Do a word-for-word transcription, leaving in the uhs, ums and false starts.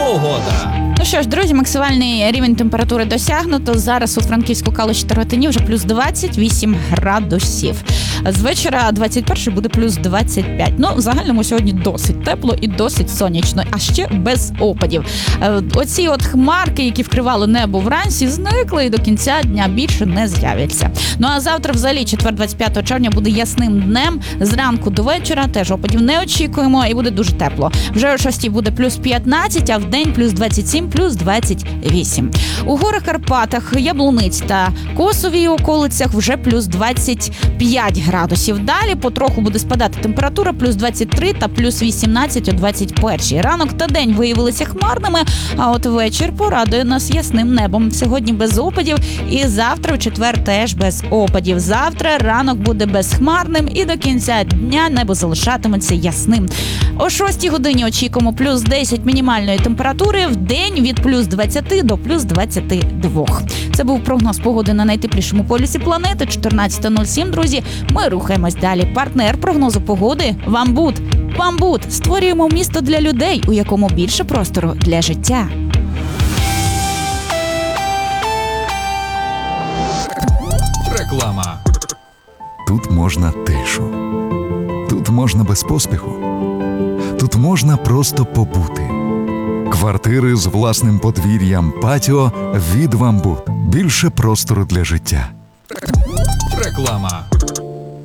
погода. Ну що ж, друзі, максимальний рівень температури досягнуто. Зараз у Франківську, Калуші та Ротині вже плюс двадцять вісім градусів. З вечора двадцять перший буде плюс двадцять п'ять. Ну, в загальному сьогодні досить тепло і досить сонячно, а ще без опадів. Оці от хмарки, які вкривали небо вранці, зникли і до кінця дня більше не з'являться. Ну а завтра взагалі, четвер, двадцять п'ятого червня, буде ясним днем. Зранку до вечора теж опадів не очікуємо і буде дуже тепло. Вже о шостій буде плюс п'ятнадцять, а в день плюс двадцять сім, плюс двадцять вісім. У горах Карпатах, Яблуниць та Косовій околицях вже плюс двадцять п'ять градусів. Далі потроху буде спадати температура, плюс двадцять три та плюс вісімнадцять о двадцять першій. Ранок та день виявилися хмарними, а от вечір порадує нас ясним небом. Сьогодні без опадів і завтра в четвер теж без опадів. Завтра ранок буде безхмарним і до кінця дня небо залишатиметься ясним. О шостій годині очікуємо плюс десять мінімальної температури, в день від плюс двадцять до плюс двадцять два. Це був прогноз погоди на найтеплішому полюсі планети, чотирнадцята нуль сім, друзі. Ми рухаємось далі. Партнер прогнозу погоди – Вамбут. Вамбут. Створюємо місто для людей, у якому більше простору для життя. Реклама. Тут можна тишу. Тут можна без поспіху. Тут можна просто побути. Квартири з власним подвір'ям, патіо від Вамбут. Більше простору для життя. Реклама.